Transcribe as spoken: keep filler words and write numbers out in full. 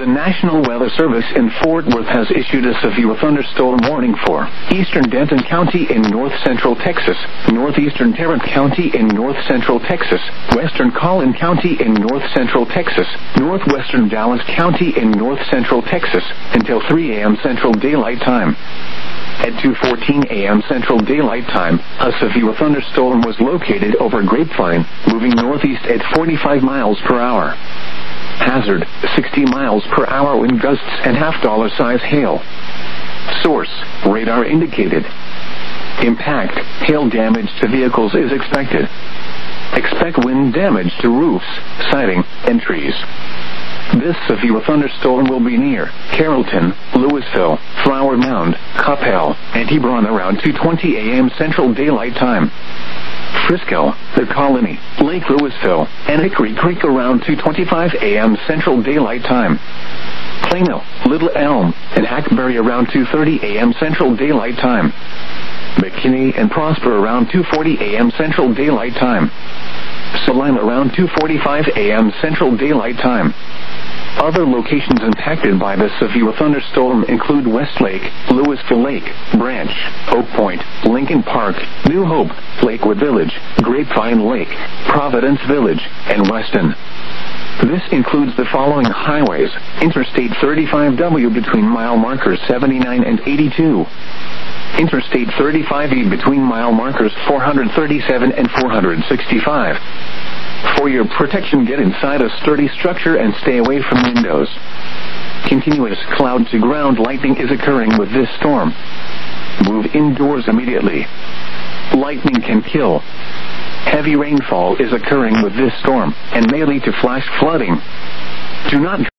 The National Weather Service in Fort Worth has issued a severe thunderstorm warning for eastern Denton County in north-central Texas, northeastern Tarrant County in north-central Texas, western Collin County in north-central Texas, northwestern Dallas County in north-central Texas, until three a m Central Daylight Time. At two fourteen a m Central Daylight Time, a severe thunderstorm was located over Grapevine, moving northeast at forty-five miles per hour. Hazard, sixty miles per hour wind gusts and half-dollar size hail. Source, radar indicated. Impact, hail damage to vehicles is expected. Expect wind damage to roofs, siding, and trees. This severe thunderstorm will be near Carrollton, Louisville, Flower Mound, Coppell, and Hebron around two twenty a m Central Daylight Time. Frisco, the Colony, Lake Louisville, and Hickory Creek around two twenty-five a m Central Daylight Time. Plano, Little Elm, and Hackberry around two thirty a m Central Daylight Time. McKinney and Prosper around two forty a m Central Daylight Time. Salina around two forty-five a m Central Daylight Time. Other locations impacted by the severe thunderstorm include Westlake, Louisville Lake, Branch, Oak Point, Lincoln Park, New Hope, Lakewood Village, Grapevine Lake, Providence Village, and Weston. This includes the following highways: Interstate thirty-five W between mile markers seventy-nine and eighty-two. Interstate thirty-five E between mile markers four hundred thirty-seven and four hundred sixty-five. For your protection, get inside a sturdy structure and stay away from windows. Continuous cloud-to-ground lightning is occurring with this storm. Move indoors immediately. Lightning can kill. Heavy rainfall is occurring with this storm and may lead to flash flooding. Do not